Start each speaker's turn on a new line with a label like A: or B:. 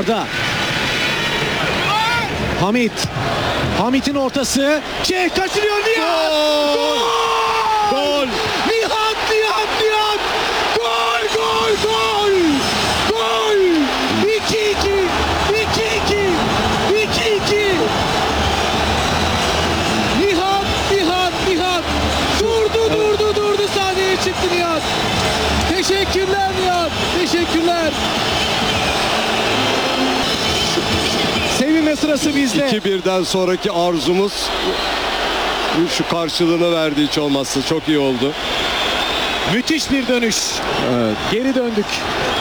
A: Arda. Hamit. Hamit'in ortası. Kaçırıyor Nihat. Gol!
B: Gol!
A: Nihat! Gol! Gol! 2-2. 2-2. Nihat. Durdu. Sahneye çıktı Nihat. Teşekkürler Nihat. Teşekkürler. Sevinme sırası bizde.
B: 2-1'den sonraki arzumuz şu karşılığını verdi, hiç olmazsa çok iyi oldu.
A: Müthiş bir dönüş.
B: Evet.
A: Geri döndük.